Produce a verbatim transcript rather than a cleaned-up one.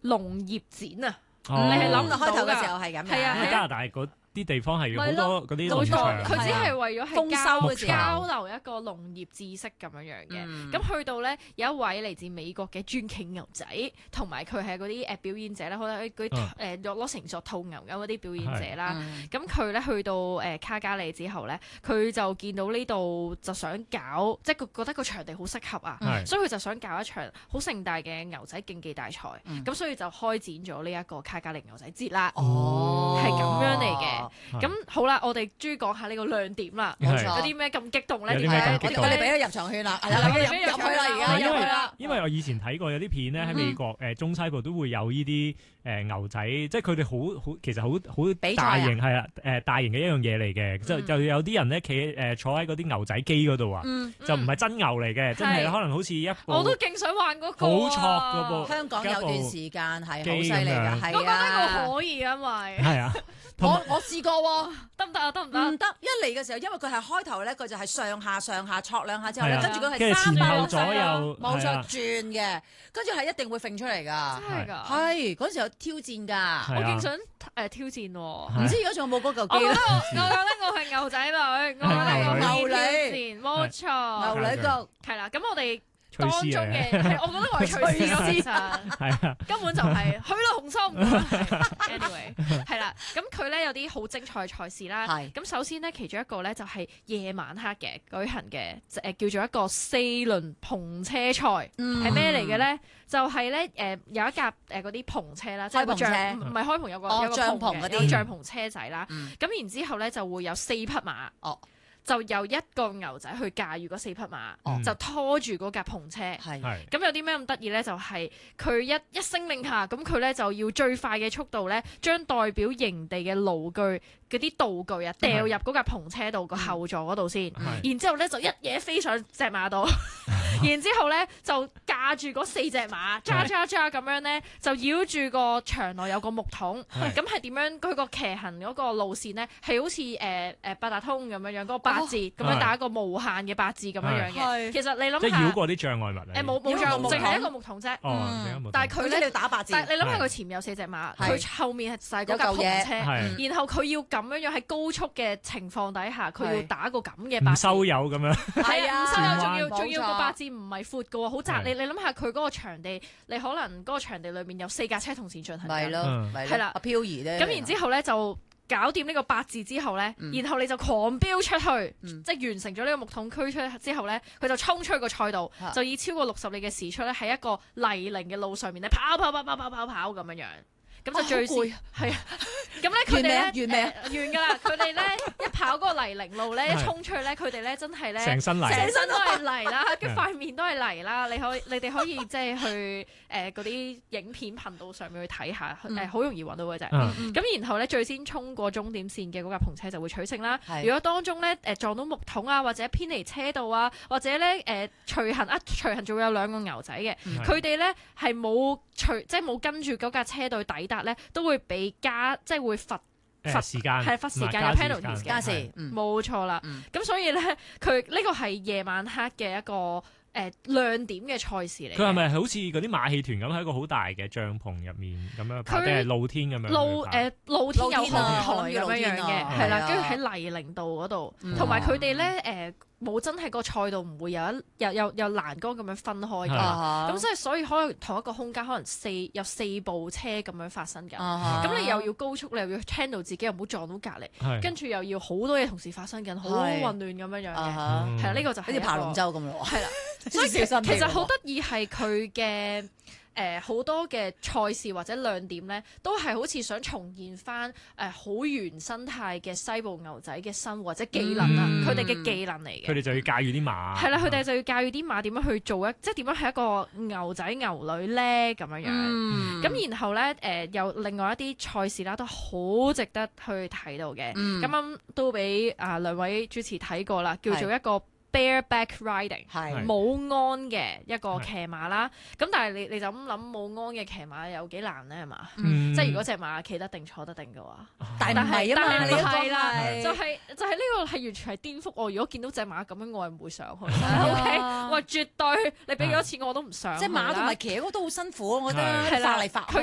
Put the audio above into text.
農業展啊， 哦你係諗唔到開頭嘅時㗎。 候係咁係啊因為加拿大嗰啲地方係好多嗰啲農冇錯， 場， 佢只係為咗係豐交收嘅時候交流一個農業知識咁樣樣嘅。 嗯咁、去到咧有一位嚟自美國嘅專企牛仔，同埋佢係嗰啲誒表演者啦，可能嗰啲嗯誒攞成作套牛咁嗰啲表演者啦。 嗯咁佢咧去到誒、呃卡加利之後咧，佢就見到呢度就想搞，即係佢覺得個場地好適合啊， 係所以佢就想搞一場好盛大嘅牛仔競技大賽。咁、 嗯所以就開展咗呢一個卡加利牛仔節啦。 哦， 係咁樣嚟嘅。 係咁好啦，我哋終於講下呢個亮點啦。 冇錯有啲咩咁激動咧？ 有啲點解我咩咁激動哋我哋俾咗入場券啦，係啦，入入去啦，而家唔係因為入去啦。 因為我以前睇過有啲片咧喺美國誒中西部都會有呢啲誒牛仔，即係佢哋好好其實好好比賽啊大型係啦誒大型嘅一樣嘢嚟嘅，就嗯就有啲人咧企誒坐喺嗰啲牛仔機嗰度啊， 嗯， 就唔係真牛嚟嘅，真係係可能好似一部我都勁想玩嗰個好啊挫㗎噃香港有段時間係好犀利機咁㗎， 樣係我覺得啊。 我可以，因為係啊，同埋我我試過喎。 得唔得啊？得唔得？ 唔得，一嚟嘅時候，因為佢係開頭咧，佢就係上下上下戳兩下之後咧， 係啊跟住佢跟住係三百前後左右冇錯係啊轉嘅，跟住係一定會揈出嚟㗎。 真係㗎， 係嗰陣時有挑戰㗎， 係啊我勁想誒挑戰喎。 係唔知而家仲有冇嗰我覺得嚿機啊？ 我我覺得我係牛仔女，我覺得我可以挑戰，冇錯。 牛女角係啦，咁我哋吹當中絲嘅嚟嘅， 係，我覺得我係吹絲咯，其實。 係啊， 根本就係去啦紅心。anyway，係啦，咁佢咧有啲好精彩嘅賽事啦。 係咁首先咧，其中一個咧就係夜晚黑嘅舉行嘅，誒叫做一個四輪篷車賽， 嗯係咩嚟嘅咧？就係咧誒有一架誒嗰啲篷車啦，即係個開篷車帳，唔唔係開篷有個哦有個帳篷嗰啲篷嘅有帳篷車仔啦。 嗯咁然之後咧就會有四匹馬。 哦就由一個牛仔去駕馭嗰四匹馬， 哦就拖住嗰架篷車。 係係咁有啲咩咁得意咧？就係、佢一一聲令下，咁佢咧就要最快嘅速度咧，將代表營地嘅爐具嗰啲道具啊，掉入嗰架篷車度個後座嗰度先。 係然之後咧就一嘢飛上隻馬度，然之後咧就駕住嗰四隻馬，揸揸揸咁樣咧，就繞住個場內有個木桶。 係咁係點樣？佢個騎行嗰個路線咧，係好似誒誒八達通咁樣樣，嗰個八字咁樣打一個無限嘅八字咁樣樣嘅。 係其實你諗即係繞下， 過啲障礙物啊。 誒冇冇障， 繞過木桶淨係一個木桶啫。 哦， 嗯另一個但係佢咧佢咧要打八字， 但係你諗下， 係佢前面有四隻馬， 係佢後面係晒嗰架篷有嚿嘢車， 係然後佢要咁樣樣喺高速嘅情況底下，佢要係打個咁嘅八字。 唔收油咁樣， 係啊，唔收油，仲要冇仲要個錯八字唔係闊嘅喎，好窄。 係你你諗下佢嗰個場地，你可能嗰個場地裏面有四架車同時進行緊。 咪咯， 嗯咪係啦阿飄兒咧， 咁然之後咧就搞掂呢個八字之後咧， 嗯然後你就狂飆出去， 嗯即係完成咗呢個木桶區出之後咧，佢就衝出去個賽道， 啊就以超過六十里嘅時速咧，喺一個泥濘嘅路上面咧跑跑跑跑跑跑跑咁樣樣。咁就最先好攰係啊，咁咧佢哋咧完未啊完未啊誒完㗎啦！佢哋咧一跑嗰個泥濘路咧，一係衝出去咧，佢哋咧真係咧成身泥， 成身都係泥啦，跟住係塊面都係泥啦。你可以你哋可以即係去誒嗰啲影片頻道上面去睇下，誒好容易揾到嘅啫。 嗯咁然後咧，最先衝過終點線嘅嗰架篷車就會取勝啦。 係如果當中咧誒撞到木桶啊，或者偏離車道啊，或者咧誒隨行啊，隨行仲會有兩個牛仔嘅，佢哋咧係冇隨即係冇跟住嗰架車隊抵達咧，都會俾加即係會罰罰誒時間係罰時間有唔係加 penalties 嘅加時係， 嗯冇錯啦。 嗯咁所以咧，佢呢個係夜晚黑嘅一個誒亮點嘅賽事嚟嘅。 佢係咪好似嗰啲馬戲團咁喺一個好大嘅帳篷入面咁樣跑， 佢定係露天咁樣去露跑？ 誒露天有露天啊紅台咁樣樣露天嘅， 啊係啦， 係啊跟住喺泥濘道嗰度， 嗯同埋佢哋咧誒冇真係個賽道唔會有一有有有欄杆咁樣分開㗎。 啊咁即係所以可能同一個空間，可能四有四部車咁樣發生緊。 啊咁你又要高速，你又要聽到自己，又唔好撞到隔離， 係跟住又要好多嘢同時發生緊，好係混亂咁樣樣嘅。 啊嗯係啦，呢個就係一個好似爬龍舟咁咯， 係啦。 所以其實好得意係佢嘅誒好多嘅賽事或者亮點咧，都係好似想重現翻誒好原生態嘅西部牛仔嘅生活或者技能啊， 嗯佢哋嘅技能嚟嘅。 佢哋就要駕馭啲馬。 係啦，佢哋就要駕馭啲馬點樣去做一，即係點樣係一個牛仔牛女咧咁樣樣。 嗯咁然後咧，誒、有另外一啲賽事啦，都好值得去睇到嘅。 嗯咁啱、都俾啊兩位主持睇過啦，叫做一個 bareback riding。 係冇鞍嘅一個騎馬啦，咁但係你你就咁諗冇鞍嘅騎馬有幾難咧係嘛？ 嗯即係如果隻馬企得定坐得定嘅話， 但但係係唔係啊嘛， 但係你嗰個係啦， 係就係就係呢個係完全係顛覆我。如果見到隻馬咁樣，我係唔會上去。 啊 OK，我係絕對你俾幾多錢我都唔上去啦。 即係馬同埋騎嗰個都好辛苦，我覺得係啦發嚟發去。